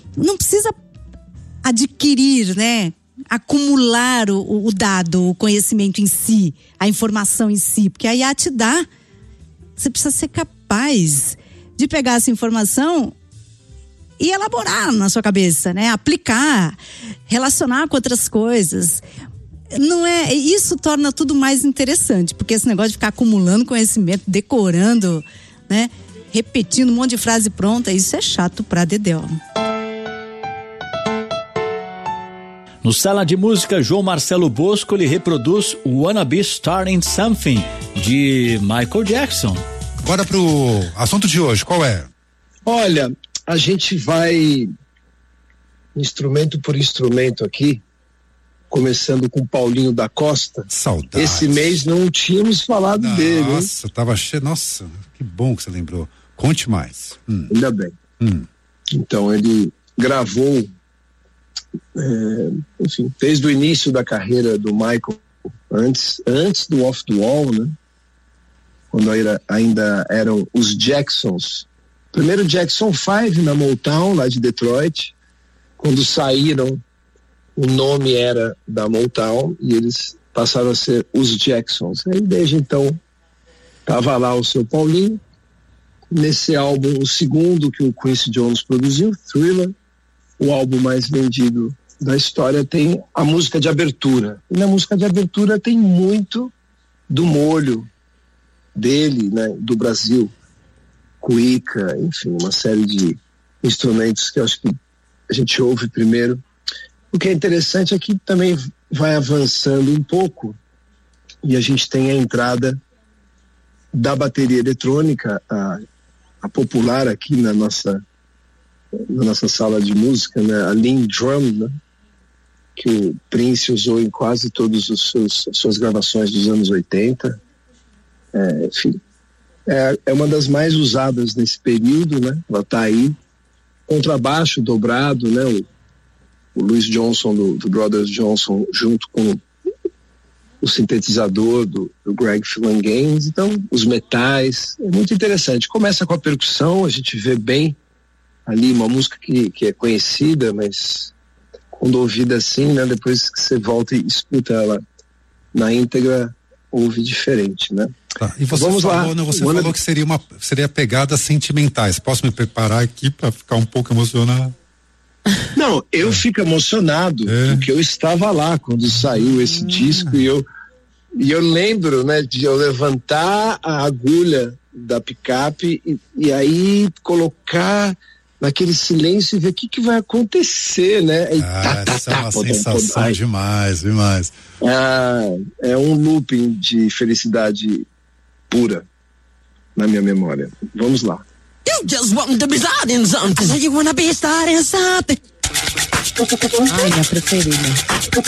não precisa adquirir, né? Acumular o dado, o conhecimento em si, a informação em si, porque a IA te dá. Você precisa ser capaz de pegar essa informação e elaborar na sua cabeça, né? Aplicar, relacionar com outras coisas. Não é, isso torna tudo mais interessante, porque esse negócio de ficar acumulando conhecimento, decorando, né? Repetindo um monte de frase pronta, isso é chato pra dedéu. No Sala de Música, João Marcelo Bosco, ele reproduz Wanna Be Starting Something, de Michael Jackson. Bora pro assunto de hoje, qual é? Olha, a gente vai instrumento por instrumento aqui, começando com Paulinho da Costa. Saudade. Esse mês não tínhamos falado dele. Nossa, tava cheio, nossa, que bom que você lembrou. Conte mais. Ainda bem. Então, ele gravou, enfim, desde o início da carreira do Michael, antes do Off the Wall, né? Quando ainda eram os Jacksons. Primeiro Jackson 5 na Motown, lá de Detroit. Quando saíram, o nome era da Motown e eles passaram a ser os Jacksons. Aí desde então estava lá o seu Paulinho. Nesse álbum, o segundo que o Quincy Jones produziu, Thriller, o álbum mais vendido da história, tem a música de abertura. E na música de abertura tem muito do molho dele, né, do Brasil, cuíca, enfim, uma série de instrumentos que eu acho que a gente ouve primeiro. O que é interessante é que também vai avançando um pouco e a gente tem a entrada da bateria eletrônica, a popular aqui na nossa sala de música, né, a Lean Drum, né, que o Prince usou em quase todas as suas gravações dos anos 80. Enfim, é uma das mais usadas nesse período, né? Ela tá aí, contrabaixo dobrado, né? O Louis Johnson do Brothers Johnson junto com o sintetizador do Greg Phillinganes. Então, os metais, é muito interessante. Começa com a percussão, a gente vê bem ali uma música que é conhecida, mas quando ouvida assim, né? Depois que você volta e escuta ela na íntegra, ouve diferente, né? Tá. E você falou que seria pegadas sentimentais. Posso me preparar aqui para ficar um pouco emocionado? Não, eu fico emocionado porque eu estava lá quando saiu esse disco e eu lembro, né, de eu levantar a agulha da picape e aí colocar naquele silêncio e ver o que vai acontecer, né? E essa é uma sensação demais. É um looping de felicidade pura na minha memória. Vamos lá. You just want to be starting something. I said you wanna be starting something. Ai, minha preferida.